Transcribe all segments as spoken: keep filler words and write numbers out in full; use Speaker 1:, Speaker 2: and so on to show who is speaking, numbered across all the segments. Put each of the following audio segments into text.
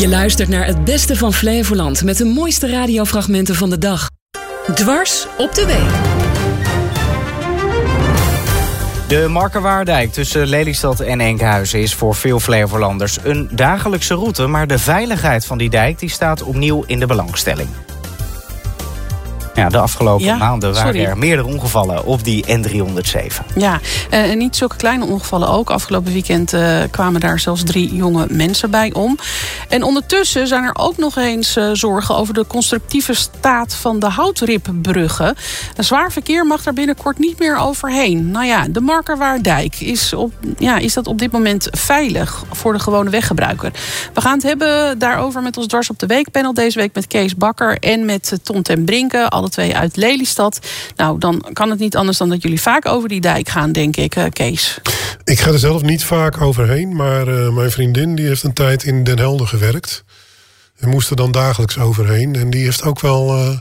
Speaker 1: Je luistert naar het beste van Flevoland met de mooiste radiofragmenten van de dag. Dwars op de week.
Speaker 2: De Markerwaardijk tussen Lelystad en Enkhuizen is voor veel Flevolanders een dagelijkse route, maar de veiligheid van die dijk die staat opnieuw in de belangstelling. Ja, de afgelopen ja, maanden waren sorry. er meerdere ongevallen op die N driehonderdzeven.
Speaker 3: Ja, en niet zulke kleine ongevallen ook. Afgelopen weekend uh, kwamen daar zelfs drie jonge mensen bij om. En ondertussen zijn er ook nog eens uh, zorgen over de constructieve staat van de houtripbruggen. Een zwaar verkeer mag daar binnenkort niet meer overheen. Nou ja, de Markerwaardijk, is, op, ja, is dat op dit moment veilig voor de gewone weggebruiker? We gaan het hebben daarover met ons Dwars op de Week panel deze week met Kees Bakker en met Ton ten Brinke. Alle twee uit Lelystad. Nou, dan kan het niet anders dan dat jullie vaak over die dijk gaan, denk ik, uh, Kees.
Speaker 4: Ik ga er zelf niet vaak overheen, maar uh, mijn vriendin die heeft een tijd in Den Helder gewerkt. En moest er dan dagelijks overheen. En die heeft ook wel uh,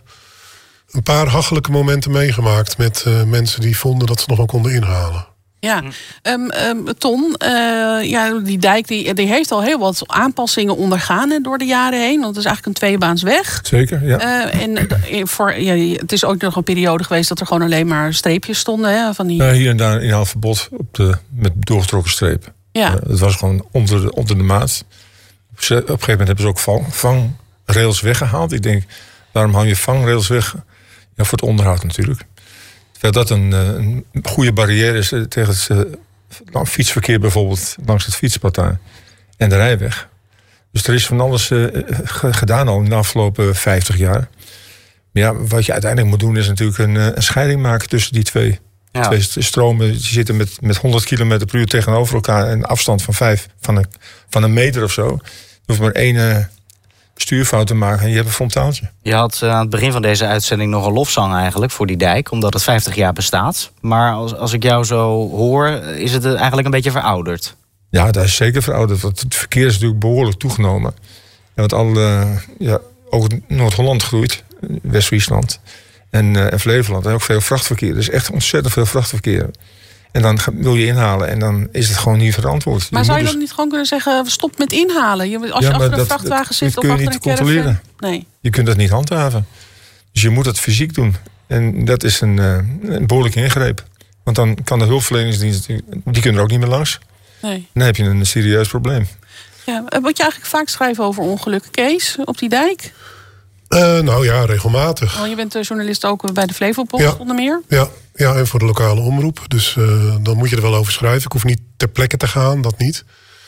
Speaker 4: een paar hachelijke momenten meegemaakt met uh, mensen die vonden dat ze nog wel konden inhalen.
Speaker 3: Ja, um, um, Ton, uh, ja, die dijk die, die heeft al heel wat aanpassingen ondergaan hè, door de jaren heen. Want het is eigenlijk een tweebaansweg.
Speaker 5: Zeker, ja.
Speaker 3: Uh, en uh, voor, ja, het is ook nog een periode geweest dat er gewoon alleen maar streepjes stonden. Hè, van die...
Speaker 5: uh, hier en daar een inhaalverbod op de, met doorgetrokken streep.
Speaker 3: Ja.
Speaker 5: Uh, het was gewoon onder de, onder de maat. Op een gegeven moment hebben ze ook vang, vangrails weggehaald. Ik denk, waarom hou je vangrails weg? Ja, voor het onderhoud natuurlijk. Terwijl dat een, een goede barrière is tegen het uh, fietsverkeer bijvoorbeeld langs het fietspad daar en de rijweg. Dus er is van alles uh, gedaan al in de afgelopen vijftig jaar. Maar ja, wat je uiteindelijk moet doen is natuurlijk een, een scheiding maken tussen die twee, ja. twee stromen. Die zitten met, met honderd kilometer per uur tegenover elkaar en een afstand van vijf, van een, van een meter of zo. Je hoeft maar één uh, stuurfout te maken en je hebt een frontaaltje.
Speaker 2: Je had uh, aan het begin van deze uitzending nog een lofzang eigenlijk voor die dijk, omdat het vijftig jaar bestaat. Maar als, als ik jou zo hoor, is het eigenlijk een beetje verouderd.
Speaker 5: Ja, dat is zeker verouderd. Want het verkeer is natuurlijk behoorlijk toegenomen. En want al, uh, ja, ook Noord-Holland groeit, West-Friesland en, uh, en Flevoland. En ook veel vrachtverkeer. Er is echt ontzettend veel vrachtverkeer. En dan wil je inhalen en dan is het gewoon niet verantwoord.
Speaker 3: Maar
Speaker 5: je
Speaker 3: zou je dan
Speaker 5: dus...
Speaker 3: niet gewoon kunnen zeggen, stop met inhalen? Je, als ja, je achter een dat, vrachtwagen zit of achter een caravan? Nee.
Speaker 5: Je kunt dat niet handhaven. Dus je moet het fysiek doen. En dat is een, uh, een behoorlijke ingreep. Want dan kan de hulpverleningsdienst, die kunnen er ook niet meer langs.
Speaker 3: Nee.
Speaker 5: Dan heb je een serieus probleem.
Speaker 3: Ja, moet je eigenlijk vaak schrijven over ongelukken, Kees, op die dijk?
Speaker 4: Uh, nou ja, regelmatig.
Speaker 3: Oh, je bent journalist ook bij de Flevopost
Speaker 4: ja.
Speaker 3: onder meer?
Speaker 4: Ja, ja, en voor de lokale omroep. Dus uh, dan moet je er wel over schrijven. Ik hoef niet ter plekke te gaan, dat niet.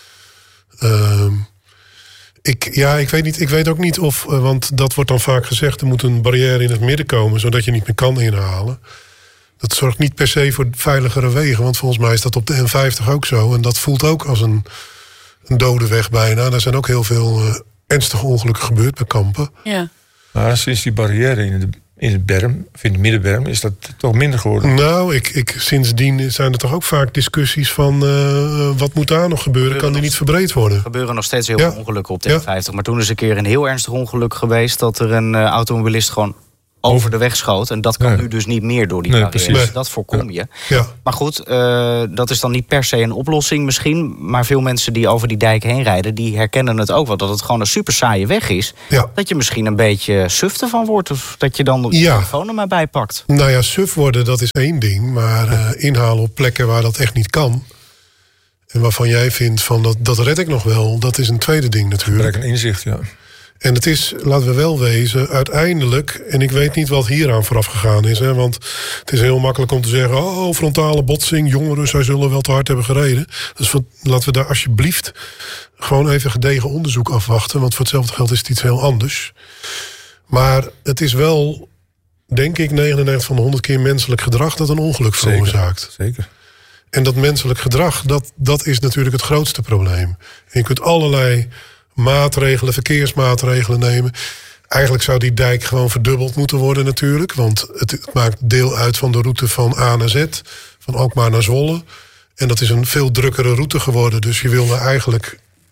Speaker 4: Uh, ik, ja, ik weet niet. Ik weet ook niet of, uh, want dat wordt dan vaak gezegd, er moet een barrière in het midden komen, zodat je niet meer kan inhalen. Dat zorgt niet per se voor veiligere wegen, want volgens mij is dat op de N vijftig ook zo. En dat voelt ook als een, een dode weg bijna. Daar zijn ook heel veel uh, ernstige ongelukken gebeurd bij Kampen.
Speaker 3: Ja.
Speaker 5: Maar sinds die barrière in de, in het berm, of in de middenberm, is dat toch minder geworden?
Speaker 4: Nou, ik, ik, sindsdien zijn er toch ook vaak discussies van uh, wat moet daar nog gebeuren? Kan die niet verbreed worden?
Speaker 2: Er gebeuren nog steeds heel
Speaker 4: ja.
Speaker 2: veel ongelukken op de
Speaker 4: ja.
Speaker 2: N vijftig. Maar toen is een keer een heel ernstig ongeluk geweest dat er een uh, automobilist gewoon over de weg schoot. En dat kan
Speaker 5: nee.
Speaker 2: nu dus niet meer door die
Speaker 5: nee,
Speaker 2: barrière.
Speaker 5: precies.
Speaker 2: Dat voorkom je.
Speaker 4: Ja.
Speaker 2: Maar goed, uh, dat is dan niet per se een oplossing misschien. Maar veel mensen die over die dijk heen rijden, die herkennen het ook wel. Dat het gewoon een super saaie weg is.
Speaker 4: Ja.
Speaker 2: Dat je misschien een beetje suf ervan wordt. Of dat je dan de
Speaker 4: ja.
Speaker 2: telefoon er maar bij pakt.
Speaker 4: Nou ja, suf worden, dat is één ding. Maar uh, inhalen op plekken waar dat echt niet kan. En waarvan jij vindt van dat, dat red ik nog wel. Dat is een tweede ding natuurlijk.
Speaker 5: Gebrek aan inzicht, ja.
Speaker 4: En het is, laten we wel wezen, uiteindelijk, en ik weet niet wat hieraan vooraf gegaan is, hè, want het is heel makkelijk om te zeggen, oh, frontale botsing, jongeren, zij zullen wel te hard hebben gereden. Dus wat, laten we daar alsjeblieft gewoon even gedegen onderzoek afwachten, want voor hetzelfde geld is het iets heel anders. Maar het is wel, denk ik, negenennegentig van de honderd keer menselijk gedrag dat een ongeluk veroorzaakt.
Speaker 5: Zeker, zeker.
Speaker 4: En dat menselijk gedrag, dat, dat is natuurlijk het grootste probleem. En je kunt allerlei maatregelen, verkeersmaatregelen nemen. Eigenlijk zou die dijk gewoon verdubbeld moeten worden natuurlijk. Want het, het maakt deel uit van de route van A naar Z. Van Alkmaar naar Zwolle. En dat is een veel drukkere route geworden. Dus je wil er eigenlijk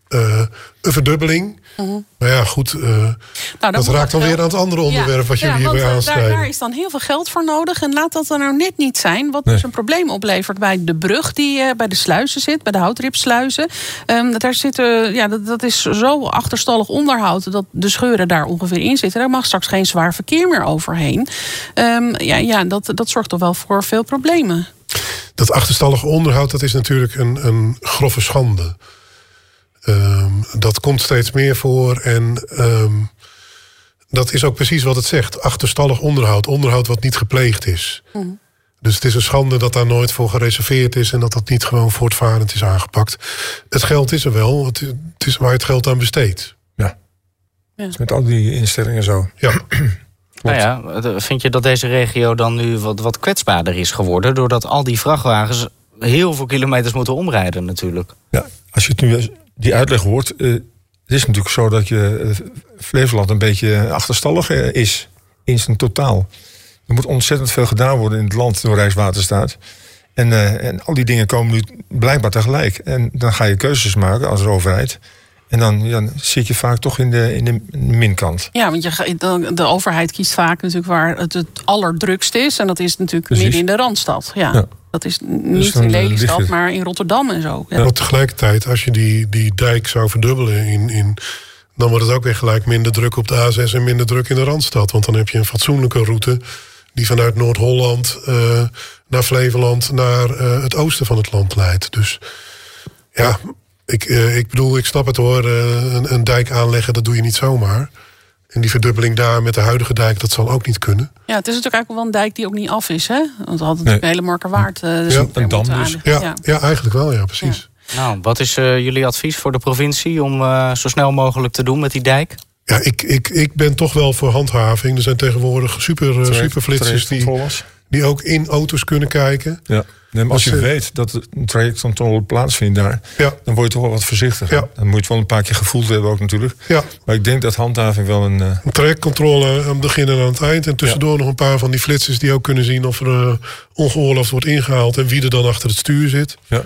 Speaker 4: uh, een verdubbeling. Mm-hmm. Maar ja, goed, uh, nou, dat raakt dan weer aan het andere onderwerp... Ja, wat jullie ja, hierbij aansnijden.
Speaker 3: Daar, daar is dan heel veel geld voor nodig. En laat dat er nou net niet zijn. Wat nee. dus een probleem oplevert bij de brug die uh, bij de sluizen zit. Bij de houtripsluizen. Um, daar zitten, ja, dat, dat is zo achterstallig onderhoud... dat de scheuren daar ongeveer in zitten. Daar mag straks geen zwaar verkeer meer overheen. Um, ja, ja dat, dat zorgt toch wel voor veel problemen.
Speaker 4: Dat achterstallige onderhoud, dat is natuurlijk een, een grove schande. Um, dat komt steeds meer voor en um, dat is ook precies wat het zegt. Achterstallig onderhoud, onderhoud wat niet gepleegd is. Mm. Dus het is een schande dat daar nooit voor gereserveerd is... en dat dat niet gewoon voortvarend is aangepakt. Het geld is er wel, het is waar je het geld aan besteedt.
Speaker 5: Ja, ja. Dus met al die instellingen zo.
Speaker 4: Ja.
Speaker 2: Nou ja, vind je dat deze regio dan nu wat, wat kwetsbaarder is geworden... doordat al die vrachtwagens heel veel kilometers moeten omrijden natuurlijk?
Speaker 5: Ja, als je het nu die uitleg hoort... Uh, het is natuurlijk zo dat je uh, Flevoland een beetje achterstallig uh, is in zijn totaal. Er moet ontzettend veel gedaan worden in het land door Rijkswaterstaat. En, uh, en al die dingen komen nu blijkbaar tegelijk. En dan ga je keuzes maken als overheid... En dan, ja, dan zit je vaak toch in de, in de, in de minkant.
Speaker 3: Ja, want je, de, de overheid kiest vaak natuurlijk waar het het allerdrukst is. En dat is natuurlijk Precies. midden in de Randstad. Ja, ja. Dat is niet dus in Lelystad, maar in Rotterdam en zo. Ja.
Speaker 4: Ja. Maar tegelijkertijd, als je die, die dijk zou verdubbelen... In, in, dan wordt het ook weer gelijk minder druk op de A zes... en minder druk in de Randstad. Want dan heb je een fatsoenlijke route... die vanuit Noord-Holland uh, naar Flevoland... naar uh, het oosten van het land leidt. Dus ja... Ik, uh, ik bedoel, ik snap het hoor, uh, een, een dijk aanleggen, dat doe je niet zomaar. En die verdubbeling daar met de huidige dijk, dat zal ook niet kunnen.
Speaker 3: Ja, het is natuurlijk eigenlijk wel een dijk die ook niet af is, hè? Want we hadden natuurlijk nee. een hele Markerwaard. Uh, dus
Speaker 4: ja,
Speaker 5: een dam dus.
Speaker 4: Ja, ja. ja, eigenlijk wel, ja, precies.
Speaker 2: Ja. Nou, wat is uh, jullie advies voor de provincie om uh, zo snel mogelijk te doen met die dijk?
Speaker 4: Ja, ik, ik, ik ben toch wel voor handhaving. Er zijn tegenwoordig super, uh, super flitsers die, die ook in auto's kunnen kijken.
Speaker 5: Ja. Nee, maar als je weet dat een trajectcontrole plaatsvindt daar... Ja. dan word je toch wel wat voorzichtiger. Ja. Dan moet je het wel een paar keer gevoeld hebben ook natuurlijk. Ja. Maar ik denk dat handhaving wel een... Uh...
Speaker 4: Een trajectcontrole aan het begin en aan het eind. En tussendoor ja. nog een paar van die flitsers die ook kunnen zien... of er uh, ongeoorloofd wordt ingehaald... en wie er dan achter het stuur zit.
Speaker 5: Ja.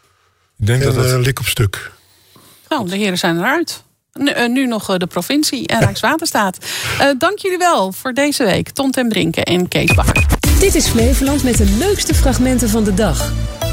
Speaker 5: Ik denk
Speaker 4: en,
Speaker 5: dat dat...
Speaker 4: Uh, lik op stuk.
Speaker 3: Nou, de heren zijn eruit. Nu, uh, nu nog uh, de provincie en Rijkswaterstaat. Uh, dank jullie wel voor deze week. Ton ten Brinke en Kees Bakker.
Speaker 1: Dit is Flevoland met de leukste fragmenten van de dag.